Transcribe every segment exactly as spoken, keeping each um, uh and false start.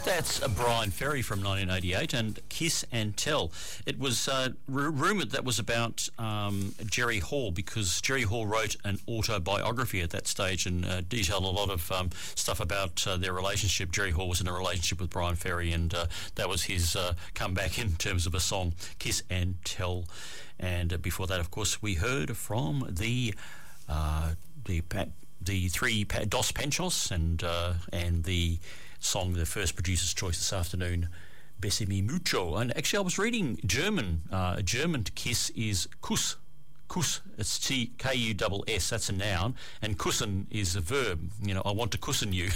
That's uh, Bryan Ferry from nineteen eighty-eight and Kiss and Tell. It was uh, r- rumoured that was about um, Jerry Hall, because Jerry Hall wrote an autobiography at that stage and uh, detailed a lot of um, stuff about uh, their relationship. Jerry Hall was in a relationship with Bryan Ferry, and uh, that was his uh, comeback in terms of a song, Kiss and Tell. And uh, before that, of course, we heard from the uh, the the three Dos Panchos and uh, and the song, the first producer's choice this afternoon, Besame Mucho. And actually, I was reading German. Uh, German to kiss is Kuss. Kuss. It's T K U S S. That's a noun, and kussen is a verb. You know, I want to kussen you.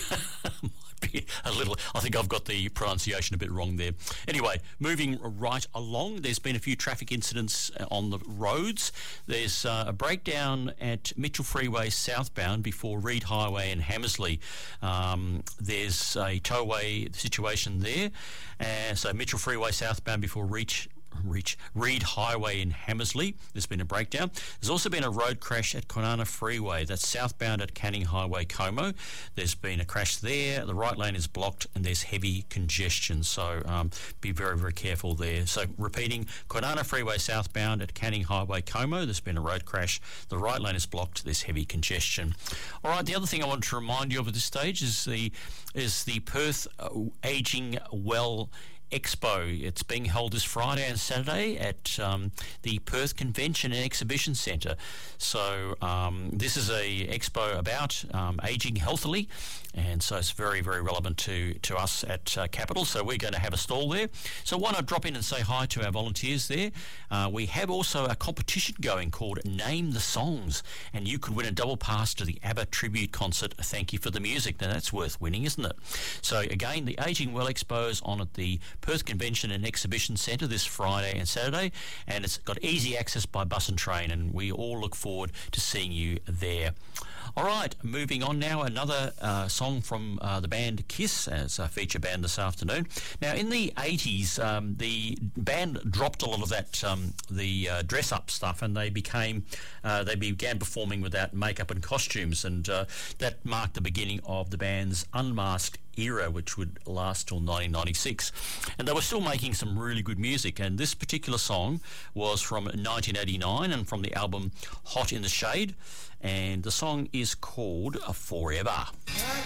Might be a little. I think I've got the pronunciation a bit wrong there. Anyway, moving right along. There's been a few traffic incidents on the roads. There's uh, a breakdown at Mitchell Freeway southbound before Reed Highway in Hamersley. Um, there's a towaway situation there. Uh, so Mitchell Freeway southbound before Reach. Reach Reed Highway in Hamersley. There's been a breakdown. There's also been a road crash at Kwinana Freeway. That's southbound at Canning Highway, Como. There's been a crash there. The right lane is blocked and there's heavy congestion. So um, be very, very careful there. So repeating, Kwinana Freeway southbound at Canning Highway, Como. There's been a road crash. The right lane is blocked. There's heavy congestion. All right. The other thing I wanted to remind you of at this stage is the is the Perth Ageing Well Expo. It's being held this Friday and Saturday at um, the Perth Convention and Exhibition Centre. So um, this is a expo about um, ageing healthily, and so it's very, very relevant to, to us at uh, Capital. So we're going to have a stall there. So why not drop in and say hi to our volunteers there? Uh, we have also a competition going called Name the Songs, and you could win a double pass to the ABBA tribute concert. Thank you for the music. Now that's worth winning, isn't it? So again, the Ageing Well Expo is on at the Perth Convention and Exhibition Centre this Friday and Saturday, and it's got easy access by bus and train, and we all look forward to seeing you there. All right, moving on now, another uh, song from uh, the band Kiss as a feature band this afternoon. Now, in the eighties, um, the band dropped a lot of that, um, the uh, dress-up stuff, and they became, uh, they began performing without makeup and costumes, and uh, that marked the beginning of the band's unmasked era, which would last till nineteen ninety-six. And they were still making some really good music, and this particular song was from nineteen eighty-nine and from the album Hot in the Shade, and the song is called Forever.